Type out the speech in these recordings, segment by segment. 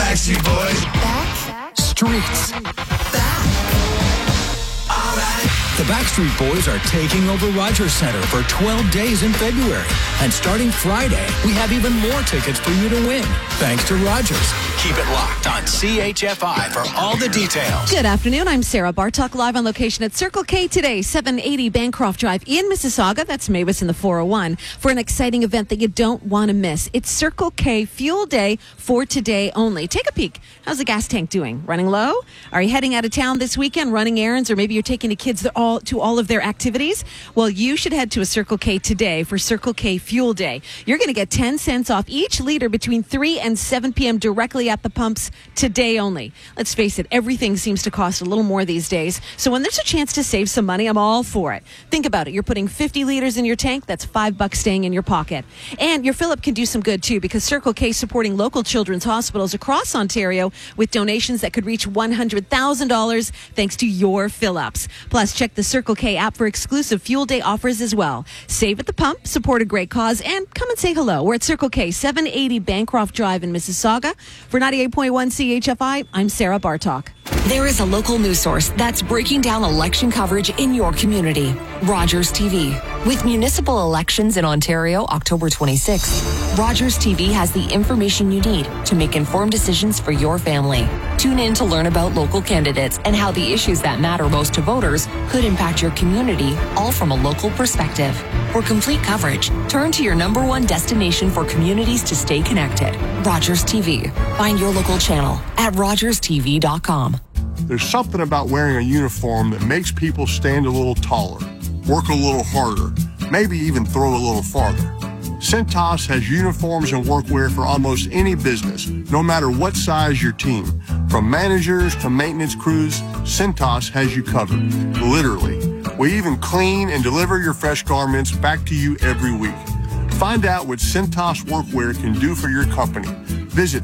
Backstreet Boys. Back. Streets. Back. All right. The Backstreet Boys are taking over Rogers Center for 12 days in February. And starting Friday, we have even more tickets for you to win, thanks to Rogers. Keep it locked on CHFI for all the details. Good afternoon. I'm Sarah Bartok, live on location at Circle K today, 780 Bancroft Drive in Mississauga. That's Mavis in the 401 for an exciting event that you don't want to miss. It's Circle K Fuel Day for today only. Take a peek. How's the gas tank doing? Running low? Are you heading out of town this weekend, running errands, or maybe you're taking the kids to all of their activities? Well, you should head to a Circle K today for Circle K Fuel Day. You're going to get 10 cents off each liter between 3 and 7 p.m. directly at the pumps today only. Let's face it, everything seems to cost a little more these days. So when there's a chance to save some money, I'm all for it. Think about it. You're putting 50 liters in your tank. That's $5 staying in your pocket. And your fill-up can do some good too, because Circle K is supporting local children's hospitals across Ontario with donations that could reach $100,000 thanks to your fill-ups. Plus, check the Circle K app for exclusive Fuel Day offers as well. Save at the pump, support a great cause, and come and say hello. We're at Circle K, 780 Bancroft Drive in Mississauga. For 98.1 CHFI, I'm Sarah Bartok. There is a local news source that's breaking down election coverage in your community. Rogers TV. With municipal elections in Ontario, October 26th, Rogers TV has the information you need to make informed decisions for your family. Tune in to learn about local candidates and how the issues that matter most to voters could impact your community, all from a local perspective. For complete coverage, turn to your number one destination for communities to stay connected. Rogers TV. Find your local channel at rogerstv.com. There's something about wearing a uniform that makes people stand a little taller, work a little harder, maybe even throw a little farther. Cintas has uniforms and workwear for almost any business, no matter what size your team. From managers to maintenance crews, Cintas has you covered, literally. We even clean and deliver your fresh garments back to you every week. Find out what Cintas workwear can do for your company. Visit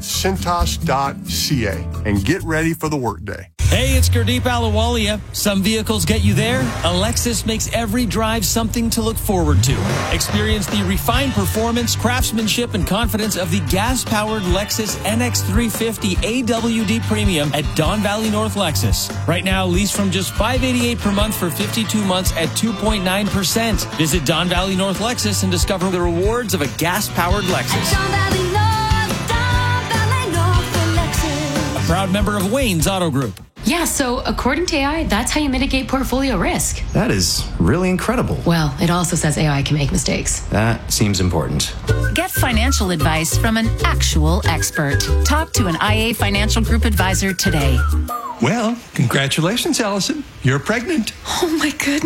cintas.ca and get ready for the workday. Hey, it's Gurdeep Ahluwalia. Some vehicles get you there. A Lexus makes every drive something to look forward to. Experience the refined performance, craftsmanship, and confidence of the gas-powered Lexus NX350 AWD Premium at Don Valley North Lexus. Right now, lease from just $588 per month for 52 months at 2.9%. Visit Don Valley North Lexus and discover the rewards of a gas-powered Lexus. A proud member of Wayne's Auto Group. Yeah, so according to AI, that's how you mitigate portfolio risk. That is really incredible. Well, it also says AI can make mistakes. That seems important. Get financial advice from an actual expert. Talk to an IA Financial Group advisor today. Well, congratulations, Allison. You're pregnant. Oh my goodness.